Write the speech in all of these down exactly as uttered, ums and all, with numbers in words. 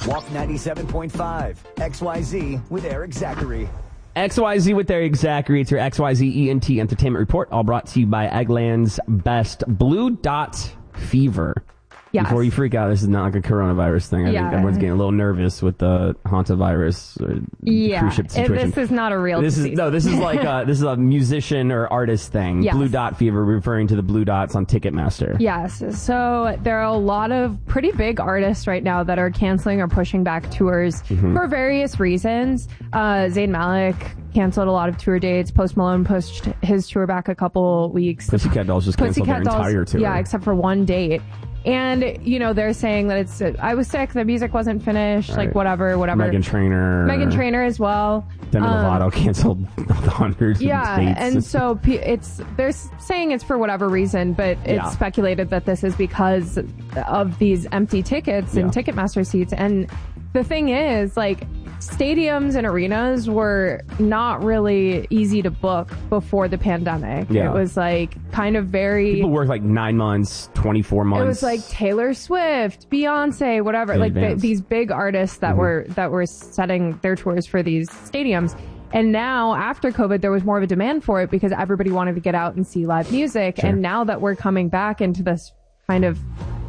Walk ninety-seven point five. X Y Z with Eric Zachary. X Y Z with Eric Zachary. It's your X Y Z E N T Entertainment Report, all brought to you by Eggland's Best Blue Dot Fever. Yes. Before you freak out, this is not like a coronavirus thing. I yeah. think everyone's getting a little nervous with the hantavirus uh, yeah. cruise ship situation. It, this is not a real this disease. Is, no, this is like a, this is a musician or artist thing. Yes. Blue Dot Fever, referring to the blue dots on Ticketmaster. Yes. So there are a lot of pretty big artists right now that are canceling or pushing back tours mm-hmm. for various reasons. Uh, Zayn Malik canceled a lot of tour dates. Post Malone pushed his tour back a couple weeks. Pussycat Dolls just canceled Pussycat their Dolls, entire tour. Yeah, except for one date. And, you know, they're saying that it's, uh, I was sick, the music wasn't finished, right. like whatever, whatever. Meghan Trainor. Meghan Trainor as well. Demi um, Lovato canceled the hundreds yeah, of dates. and so it's, they're saying it's for whatever reason, but it's yeah. speculated that this is because of these empty tickets and yeah. Ticketmaster seats. And the thing is, like, stadiums and arenas were not really easy to book before the pandemic. Yeah. It was like kind of very... People work like nine months, twenty-four months. It was like Taylor Swift, Beyonce, whatever. In like the, these big artists that mm-hmm. were that were setting their tours for these stadiums. And now, after COVID, there was more of a demand for it because everybody wanted to get out and see live music. Sure. And now that we're coming back into this kind of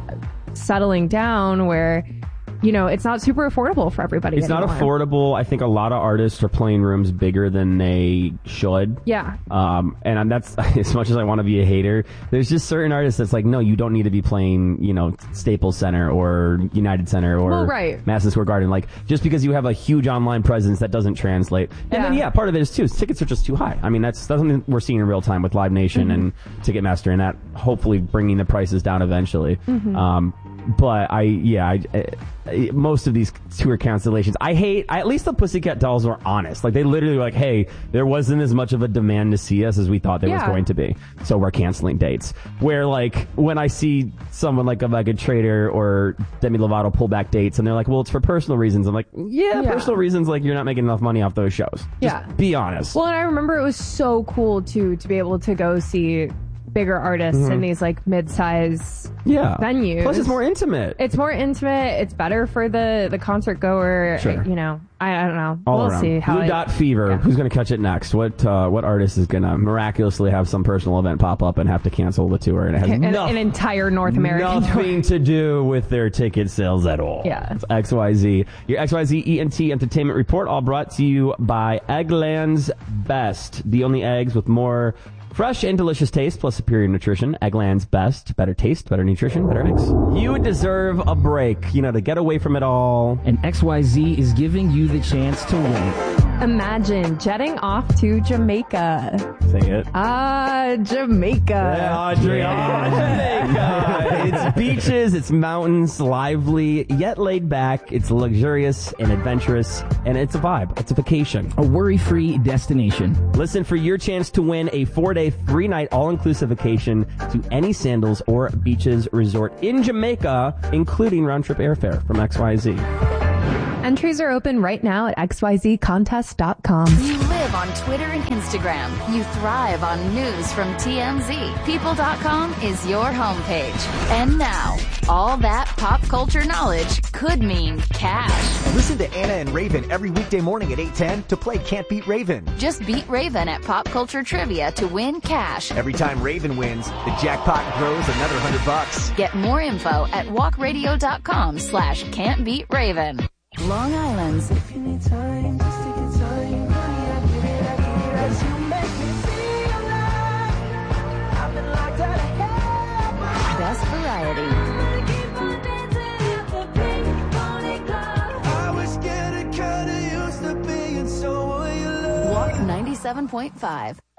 settling down where... You know, it's not super affordable for everybody It's anymore. not affordable. I think a lot of artists are playing rooms bigger than they should. Yeah. Um, and that's, as much as I want to be a hater, there's just certain artists that's like, no, you don't need to be playing, you know, Staples Center or United Center or well, right. Madison Square Garden. Like, just because you have a huge online presence, that doesn't translate. And yeah. then, yeah, part of it is, too, tickets are just too high. I mean, that's, that's something we're seeing in real time with Live Nation mm-hmm. and Ticketmaster, and that hopefully bringing the prices down eventually. Mm-hmm. Um, But I, yeah, I, I, most of these tour cancellations, I hate, I, at least the Pussycat Dolls were honest. Like, they literally were like, hey, there wasn't as much of a demand to see us as we thought there yeah. was going to be. So we're canceling dates. Where, like, when I see someone like a Meghan Trainor or Demi Lovato pull back dates and they're like, well, it's for personal reasons. I'm like, yeah, yeah. personal reasons, like, you're not making enough money off those shows. Just yeah. be honest. Well, and I remember it was so cool, too, to be able to go see bigger artists mm-hmm. in these like mid-size yeah. venues. Plus, it's more intimate. It's more intimate. It's better for the, the concert goer. Sure. You know, I, I don't know. All we'll around. see how Blue it, Dot Fever. Yeah. Who's going to catch it next? What uh, what artist is going to miraculously have some personal event pop up and have to cancel the tour? And it has an, no, an entire North American nothing tour. to do with their ticket sales at all. Yeah. It's X Y Z. Your X Y Z E N T Entertainment Report, all brought to you by Eggland's Best. The only eggs with more fresh and delicious taste plus superior nutrition. Eggland's Best. Better taste, better nutrition, better eggs. You deserve a break, you know, to get away from it all. And X Y Z is giving you the chance to win. Imagine jetting off to Jamaica. Say it. Ah, Jamaica. Yeah, Audrey, yeah. Jamaica. It's beaches, it's mountains, lively, yet laid back. It's luxurious and adventurous, and it's a vibe. It's a vacation. A worry-free destination. Listen for your chance to win a four-day, three-night, all-inclusive vacation to any Sandals or Beaches resort in Jamaica, including round-trip airfare from X Y Z. Entries are open right now at x y z contest dot com. You live on Twitter and Instagram. You thrive on news from T M Z. People dot com is your homepage. And now, all that pop culture knowledge could mean cash. Listen to Anna and Raven every weekday morning at eight ten to play Can't Beat Raven. Just beat Raven at Pop Culture Trivia to win cash. Every time Raven wins, the jackpot grows another hundred bucks. Get more info at walk radio dot com slash can't beat Raven. Long Island's If you need time, just take your time. Honey, I get it, I get it. As you make me feel alive. I've been locked out of hell. Best variety. I was scared, kinda used to being so you love. Walk ninety-seven point five.